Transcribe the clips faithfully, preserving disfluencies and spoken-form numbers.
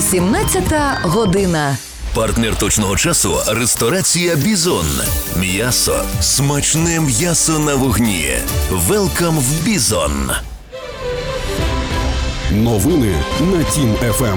вісімнадцята година. Партнер точного часу – ресторація «Бізон». М'ясо. Смачне м'ясо на вогні. Велкам в «Бізон». Новини на Тім еф ем.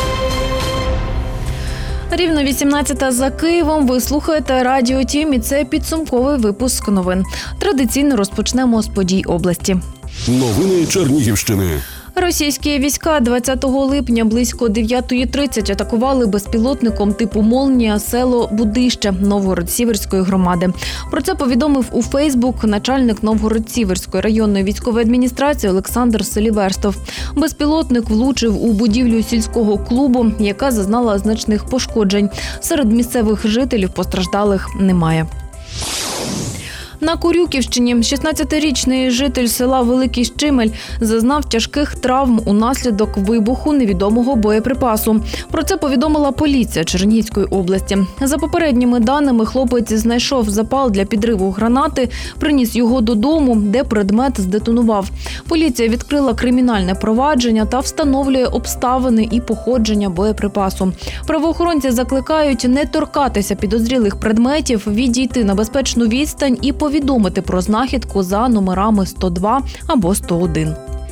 Рівно вісімнадцята за Києвом. Ви слухаєте Радіо Тім, і це підсумковий випуск новин. Традиційно розпочнемо з подій області. Новини Чернігівщини. Російські війська двадцятого липня близько дев'ятої тридцять атакували безпілотником типу «Молнія» село Будище Новгород-Сіверської громади. Про це повідомив у Фейсбук начальник Новгород-Сіверської районної військової адміністрації Олександр Селіверстов. Безпілотник влучив у будівлю сільського клубу, яка зазнала значних пошкоджень. Серед місцевих жителів постраждалих немає. На Курюківщині шістнадцятирічний житель села Великий Щимель зазнав тяжких травм унаслідок вибуху невідомого боєприпасу. Про це повідомила поліція Чернігівської області. За попередніми даними, хлопець знайшов запал для підриву гранати, приніс його додому, де предмет здетонував. Поліція відкрила кримінальне провадження та встановлює обставини і походження боєприпасу. Правоохоронці закликають не торкатися підозрілих предметів, відійти на безпечну відстань і повідомити про знахідку за номерами сто два або сто один.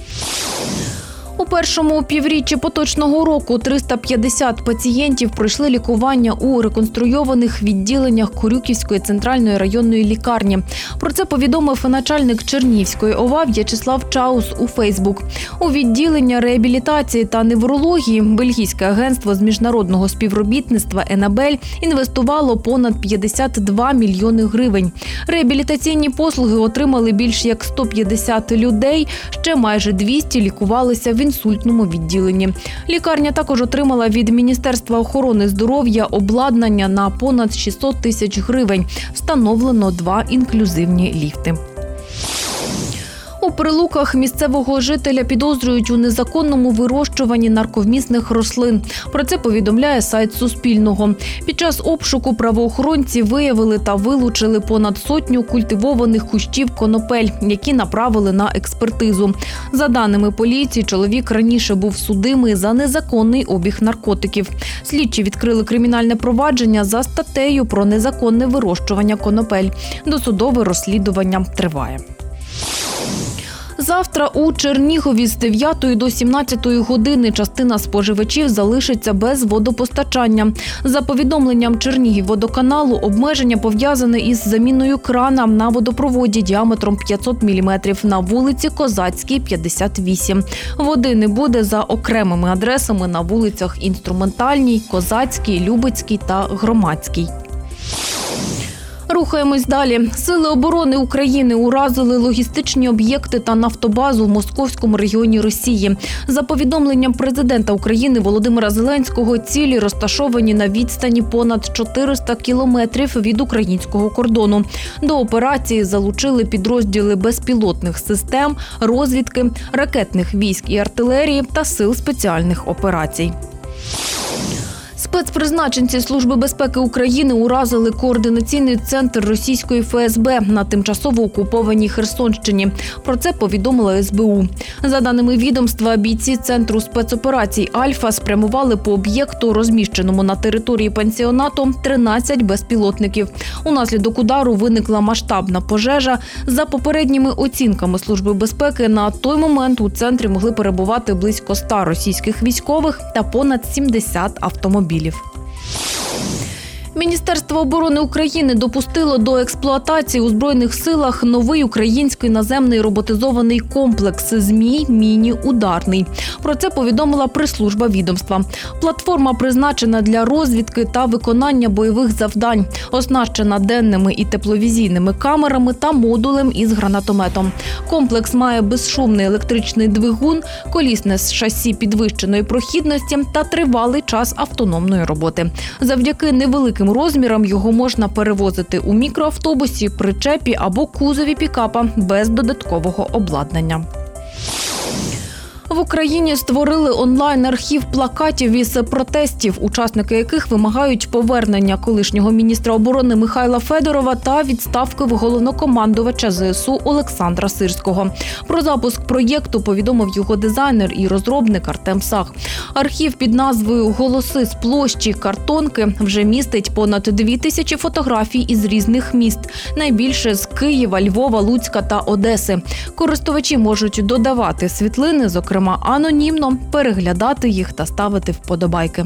У першому півріччі поточного року триста п'ятдесят пацієнтів пройшли лікування у реконструйованих відділеннях Курюківської центральної районної лікарні. Про це повідомив начальник Чернігівської ОВА В'ячеслав Чаус у Фейсбук. У відділення реабілітації та неврології бельгійське агентство з міжнародного співробітництва «Енабель» інвестувало понад п'ятдесят два мільйони гривень. Реабілітаційні послуги отримали більш як сто п'ятдесят людей, ще майже двісті лікувалися в інсультному відділенні. Лікарня також отримала від Міністерства охорони здоров'я обладнання на понад шістсот тисяч гривень. Встановлено два інклюзивні ліфти. У Прилуках місцевого жителя підозрюють у незаконному вирощуванні нарковмісних рослин. Про це повідомляє сайт Суспільного. Під час обшуку правоохоронці виявили та вилучили понад сотню культивованих кущів конопель, які направили на експертизу. За даними поліції, чоловік раніше був судимий за незаконний обіг наркотиків. Слідчі відкрили кримінальне провадження за статтею про незаконне вирощування конопель. Досудове розслідування триває. Завтра у Чернігові з дев'ятої до сімнадцятої години частина споживачів залишиться без водопостачання. За повідомленням Чернігівводоканалу, обмеження пов'язане із заміною крана на водопроводі діаметром п'ятсот міліметрів на вулиці Козацькій, п'ятдесят вісім. Води не буде за окремими адресами на вулицях Інструментальній, Козацькій, Любецькій та Громадській. Рухаємось далі. Сили оборони України уразили логістичні об'єкти та нафтобазу в Московському регіоні Росії. За повідомленням президента України Володимира Зеленського, цілі розташовані на відстані понад чотириста кілометрів від українського кордону. До операції залучили підрозділи безпілотних систем, розвідки, ракетних військ і артилерії та сил спеціальних операцій. Спецпризначенці Служби безпеки України уразили координаційний центр російської еф ес бе на тимчасово окупованій Херсонщині. Про це повідомила ес бе у. За даними відомства, бійці Центру спецоперацій «Альфа» спрямували по об'єкту, розміщеному на території пансіонату, тринадцять безпілотників. Унаслідок удару виникла масштабна пожежа. За попередніми оцінками Служби безпеки, на той момент у центрі могли перебувати близько ста російських військових та понад сімдесят автомобілів. Міністерство оборони України допустило до експлуатації у Збройних силах новий український наземний роботизований комплекс «Змій Міні-Ударний». Про це повідомила прес-служба відомства. Платформа призначена для розвідки та виконання бойових завдань, оснащена денними і тепловізійними камерами та модулем із гранатометом. Комплекс має безшумний електричний двигун, колісне шасі підвищеної прохідності та тривалий час автономної роботи. Завдяки невеликим розмірам його можна перевозити у мікроавтобусі, причепі або кузові пікапа без додаткового обладнання. В Україні створили онлайн-архів плакатів із протестів, учасники яких вимагають повернення колишнього міністра оборони Михайла Федорова та відставки головнокомандувача зе ес у Олександра Сирського. Про запуск проєкту повідомив його дизайнер і розробник Артем Сах. Архів під назвою «Голоси з площі картонки» вже містить понад дві тисячі фотографій із різних міст. Найбільше з Києва, Львова, Луцька та Одеси. Користувачі можуть додавати світлини, зокрема анонімно, переглядати їх та ставити вподобайки.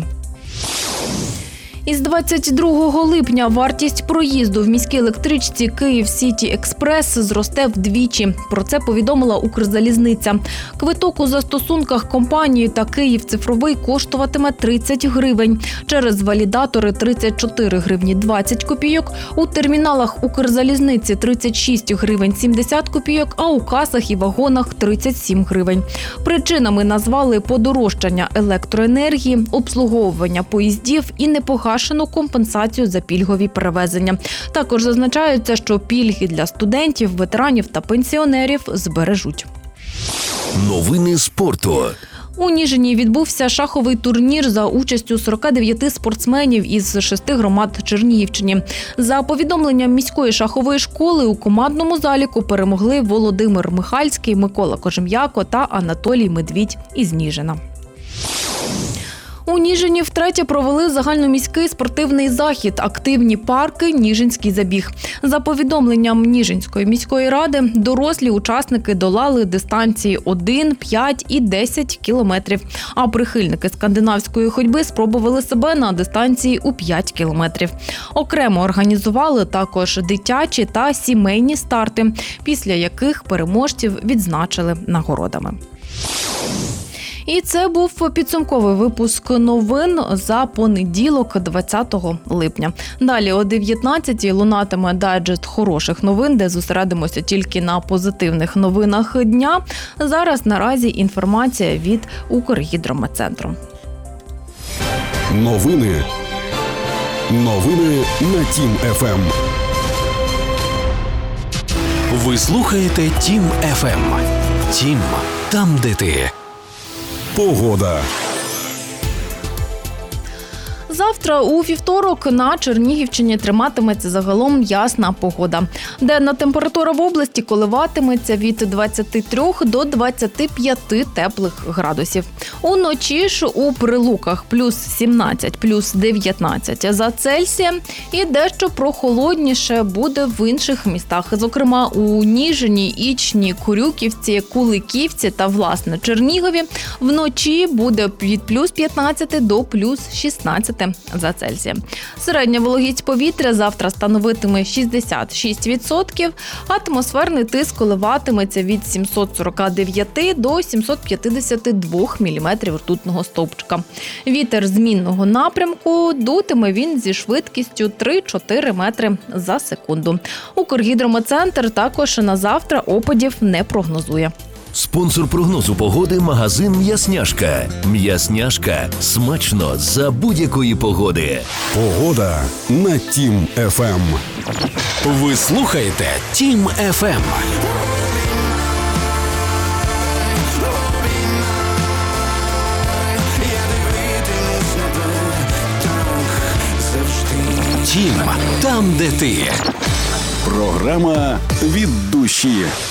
Із двадцять другого липня вартість проїзду в міській електричці «Київ Сіті Експрес» зросте вдвічі. Про це повідомила Укрзалізниця. Квиток у застосунках компанії та «Київ Цифровий» коштуватиме тридцять гривень. Через валідатори тридцять чотири гривні двадцять копійок, у терміналах Укрзалізниці тридцять шість гривень сімдесят копійок, а у касах і вагонах тридцять сім гривень. Причинами назвали подорожчання електроенергії, обслуговування поїздів і непогашення компенсацію за пільгові перевезення. Також зазначається, що пільги для студентів, ветеранів та пенсіонерів збережуть. Новини спорту. У Ніжині відбувся шаховий турнір за участю сорока дев'яти спортсменів із шести громад Чернігівщини. За повідомленням міської шахової школи, у командному заліку перемогли Володимир Михальський, Микола Кожем'яко та Анатолій Медвідь із Ніжина. У Ніжині втретє провели загальноміський спортивний захід «Активні парки. Ніжинський забіг». За повідомленням Ніжинської міської ради, дорослі учасники долали дистанції один, п'ять і десять кілометрів, а прихильники скандинавської ходьби спробували себе на дистанції у п'ять кілометрів. Окремо організували також дитячі та сімейні старти, після яких переможців відзначили нагородами. І це був підсумковий випуск новин за понеділок, двадцятого липня. Далі о дев'ятнадцятій лунатиме дайджест хороших новин, де зосередимося тільки на позитивних новинах дня. Зараз наразі інформація від Укргідрометцентру. Новини. Новини на Тім еф ем. Ви слухаєте Тім еф ем. Тім – там, де ти. Погода. Завтра у вівторок на Чернігівщині триматиметься загалом ясна погода. Денна температура в області коливатиметься від двадцяти трьох до двадцяти п'яти теплих градусів. Уночі ж у Прилуках плюс сімнадцять, плюс дев'ятнадцять за Цельсієм і дещо прохолодніше буде в інших містах. Зокрема, у Ніжині, Ічні, Курюківці, Куликівці та, власне, Чернігові вночі буде від плюс п'ятнадцяти до плюс шістнадцяти за Цельсієм. Середня вологість повітря завтра становитиме шістдесят шість відсотків, атмосферний тиск коливатиметься від сімсот сорок дев'ять до сімсот п'ятдесят два міліметрів ртутного стовпчика. Вітер змінного напрямку, дутиме він зі швидкістю три-чотири метри за секунду. Укргідрометцентр також на завтра опадів не прогнозує. Спонсор прогнозу погоди – магазин «М'ясняшка». «М'ясняшка» – смачно за будь-якої погоди. Погода на Тім еф ем. Ви слухаєте Тім еф ем. Тім – там, де ти. Програма «Від душі».